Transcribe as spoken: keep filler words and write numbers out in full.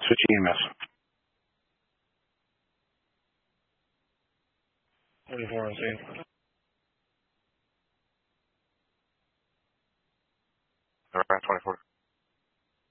Switch E M S. twenty-four on scene. All right, twenty-four.